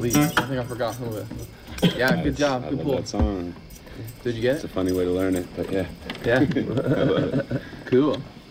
Please. I think I forgot some of it. Yeah, good job. Good pull. That song. Did you get It's it? a funny way to learn it, but yeah. Yeah. Cool.